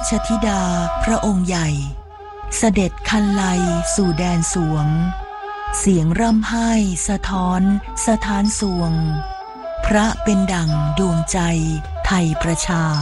ชธิดาพระองค์ใหญ่เสด็จคันไลสู่แดนสวงเสียงร่ำไห้สะท้อนสถานสวงพระเป็นดั่งดวงใจไทยประชา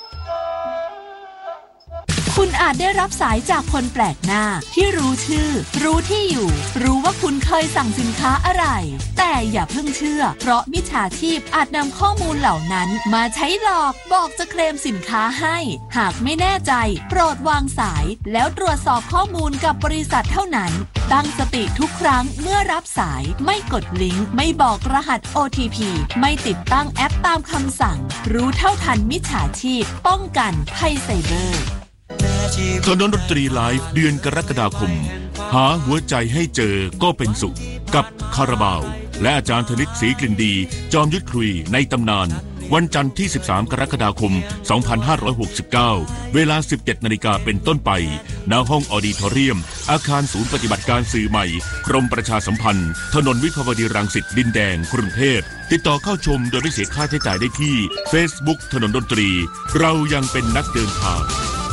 คุณอาจได้รับสายจากคนแปลกหน้าที่รู้ชื่อรู้ที่อยู่รู้ว่าคุณเคยสั่งสินค้าอะไรแต่อย่าเพิ่งเชื่อเพราะมิจฉาชีพอาจนำข้อมูลเหล่านั้นมาใช้หลอกบอกจะเคลมสินค้าให้หากไม่แน่ใจโปรดวางสายแล้วตรวจสอบข้อมูลกับบริษัทเท่านั้นตั้งสติทุกครั้งเมื่อรับสายไม่กดลิงก์ไม่บอกรหัส OTP ไม่ติดตั้งแอปตามคำสั่งรู้เท่าทันมิจฉาชีพป้องกันภัยไซเบอร์ถนนดนตรีไลฟ์เดือนกรกฎาคมหาหัวใจให้เจอก็เป็นสุขกับคาราบาวและอาจารย์ธนิตศรีกลิ่นดีจอมยุทธคุยในตำนานวันจันทร์ที่13กรกฎาคม2569เวลา 17:00 น.เป็นต้นไปณห้องออดิทอเรียมอาคารศูนย์ปฏิบัติการสื่อใหม่กรมประชาสัมพันธ์ถนนวิภาวดีรังสิตดินแดงกรุงเทพติดต่อเข้าชมโดยไม่เสียค่าใช้จ่ายได้ที่ Facebook ถนนดนตรีเรายังเป็นนักเดินทาง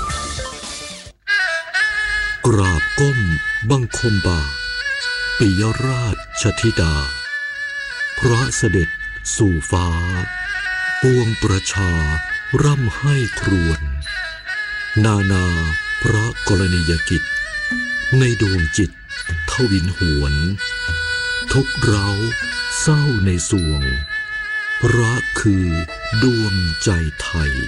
กราบก้มบังคมบาทปิยราชธิดาพระเสด็จสู่ฟ้าปวงประชาร่ำให้ครวญนาพระกรณียกิจในดวงจิตทวินหวนทุกเร้าเศร้าในสวงพระคือดวงใจไทย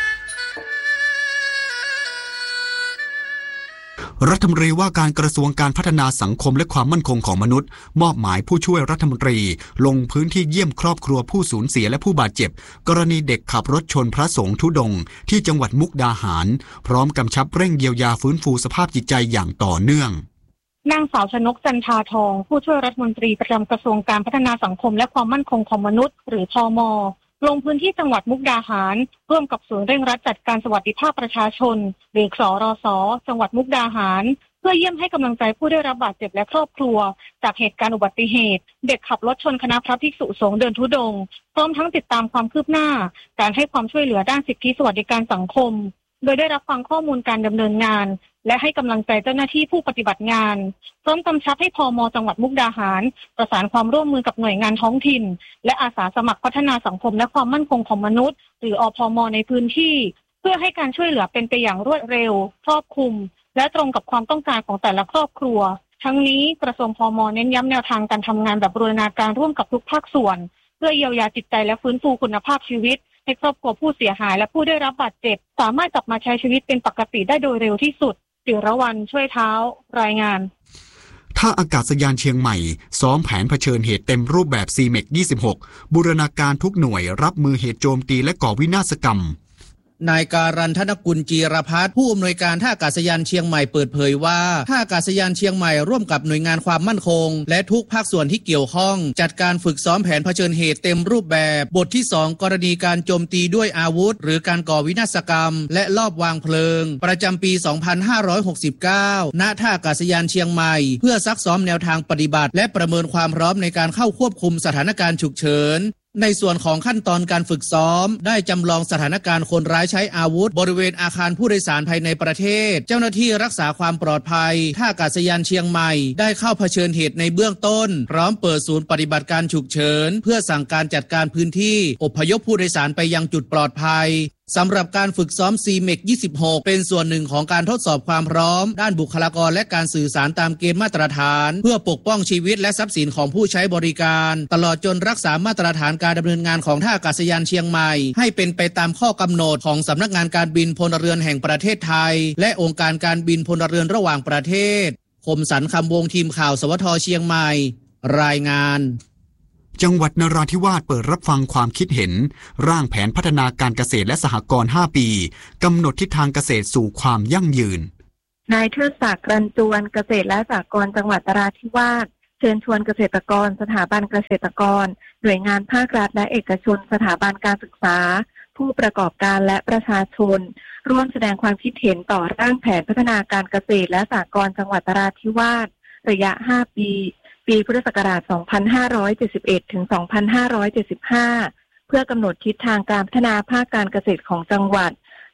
รัฐมนตรีว่าการกระทรวงการพัฒนาสังคมและความมั่นคงของมนุษย์มอบหมายผู้ช่วยรัฐมนตรีลงพื้นที่เยี่ยมครอบครัวผู้สูญเสียและผู้บาดเจ็บกรณีเด็กขับรถชนพระสงฆ์ธุดงค์ที่จังหวัดมุกดาหารพร้อมกำชับเร่งเยียวยาฟื้นฟูสภาพจิตใจอย่างต่อเนื่องนางสาวชนกจันทาทองผู้ช่วยรัฐมนตรีประจำกระทรวงการพัฒนาสังคมและความมั่นคงของมนุษย์หรือพม.ลงพื้นที่จังหวัดมุกดาหารร่วมกับศูนย์เร่งรัดจัดการสวัสดิภาพประชาชนหรือสรส.จังหวัดมุกดาหารเพื่อเยี่ยมให้กำลังใจผู้ได้รับบาดเจ็บและครอบครัวจากเหตุการณ์อุบัติเหตุเด็กขับรถชนคณะพระภิกษุสงฆ์เดินธุดงค์พร้อมทั้งติดตามความคืบหน้าการให้ความช่วยเหลือด้านสิทธิสวัสดิการสังคมโดยได้รับฟังข้อมูลการดำเนินงานและให้กำลังใจเจ้าหน้าที่ผู้ปฏิบัติงานพร้อมกำชับให้พม.จังหวัดมุกดาหารประสานความร่วมมือกับหน่วยงานท้องถิ่นและอาสาสมัครพัฒนาสังคมและความมั่นคงของมนุษย์หรืออพม.ในพื้นที่เพื่อให้การช่วยเหลือเป็นไปอย่างรวดเร็วครอบคลุมและตรงกับความต้องการของแต่ละครอบครัวทั้งนี้กระทรวงพม.เน้นย้ำแนวทางการทำงานแบบบูรณาการร่วมกับทุกภาคส่วนเพื่อเยียวยาจิตใจและฟื้นฟูคุณภาพชีวิตให้ครอบครัวผู้เสียหายและผู้ได้รับบาดเจ็บสามารถกลับมาใช้ชีวิตเป็นปกติได้โดยเร็วที่สุดจิรวรรณช่วยเท้ารายงานท่าอากาศยานเชียงใหม่ซ้อมแผนเผชิญเหตุเต็มรูปแบบ CMEC 26บูรณาการทุกหน่วยรับมือเหตุโจมตีและก่อวินาศกรรมนายการันธนกุลจีรพัฒน์ผู้อำนวยการท่าอากาศยานเชียงใหม่เปิดเผยว่าท่าอากาศยานเชียงใหม่ร่วมกับหน่วยงานความมั่นคงและทุกภาคส่วนที่เกี่ยวข้องจัดการฝึกซ้อมแผนเผชิญเหตุเต็มรูปแบบบทที่2กรณีการโจมตีด้วยอาวุธหรือการก่อวินาศกรรมและลอบวางเพลิงประจำปี 2569 ณ ท่าอากาศยานเชียงใหม่เพื่อซักซ้อมแนวทางปฏิบัติและประเมินความพร้อมในการเข้าควบคุมสถานการณ์ฉุกเฉินในส่วนของขั้นตอนการฝึกซ้อมได้จำลองสถานการณ์คนร้ายใช้อาวุธบริเวณอาคารผู้โดยสารภายในประเทศเจ้าหน้าที่รักษาความปลอดภัยท่าอากาศยานเชียงใหม่ได้เข้าเผชิญเหตุในเบื้องต้นพร้อมเปิดศูนย์ปฏิบัติการฉุกเฉินเพื่อสั่งการจัดการพื้นที่อพยพผู้โดยสารไปยังจุดปลอดภัยสำหรับการฝึกซ้อม CMEC 26เป็นส่วนหนึ่งของการทดสอบความพร้อมด้านบุคลากรและการสื่อสารตามเกณฑ์มาตรฐานเพื่อปกป้องชีวิตและทรัพย์สินของผู้ใช้บริการตลอดจนรักษามาตรฐานการดำเนินงานของท่าอากาศยานเชียงใหม่ให้เป็นไปตามข้อกำหนดของสำนักงานการบินพลเรือนแห่งประเทศไทยและองค์การการบินพลเรือนระหว่างประเทศคมสันต์คำวงทีมข่าวสวทเชียงใหม่รายงานจังหวัดนราธิวาสเปิดรับฟังความคิดเห็นร่างแผนพัฒนาการเกษตรและสหกรณ์5ปีกำหนดทิศทางเกษตรสู่ความยั่งยืนนายเทิดศักดิ์ รันจวนเกษตรและสหกรณ์จังหวัดนราธิวาสเชิญชวนเกษตรกรสถาบันเกษตรกรหน่วยงานภาครัฐและเอกชนสถาบันการศึกษาผู้ประกอบการและประชาชนร่วมแสดงความคิดเห็นต่อร่างแผนพัฒนาการเกษตรและสหกรณ์จังหวัดนราธิวาสระยะ5ปีพุทธศักราช 2571 ถึง 2575 เพื่อกำหนดทิศทางการพัฒนาภาคการเกษตรของจังหวัด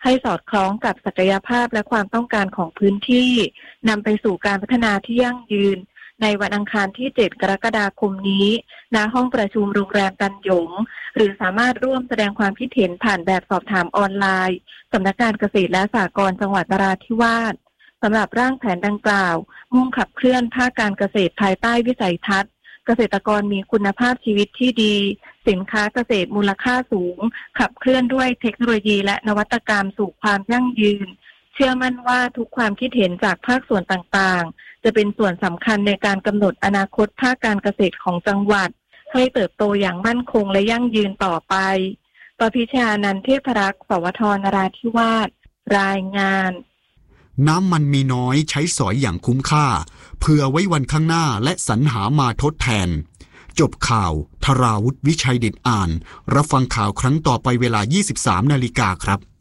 ให้สอดคล้องกับศักยภาพและความต้องการของพื้นที่นำไปสู่การพัฒนาที่ยั่งยืนในวันอังคารที่ 7 กรกฎาคมนี้ณห้องประชุมโรงแรมตันหยงหรือสามารถร่วมแสดงความคิดเห็นผ่านแบบสอบถามออนไลน์สำนักงานเกษตรและสหกรณ์จังหวัดนราธิวาสสำหรับร่างแผนดังกล่าวมุ่งขับเคลื่อนภาคการเกษตรภายใต้วิสัยทัศน์เกษตรกรมีคุณภาพชีวิตที่ดีสินค้าเกษตรมูลค่าสูงขับเคลื่อนด้วยเทคโนโลยีและนวัตกรรมสู่ความยั่งยืนเชื่อมั่นว่าทุกความคิดเห็นจากภาคส่วนต่างๆจะเป็นส่วนสำคัญในการกำหนดอนาคตภาคการเกษตรของจังหวัดให้เติบโตอย่างมั่นคงและยั่งยืนต่อไปปพิชานันท์เทพรักษ์สวทนราธิวาสรายงานน้ำมันมีน้อยใช้สอยอย่างคุ้มค่าเพื่อไว้วันข้างหน้าและสรรหามาทดแทนจบข่าวธราวุฒิวิชัยดิษฐ์อ่านรับฟังข่าวครั้งต่อไปเวลา 23 นาฬิกาครับ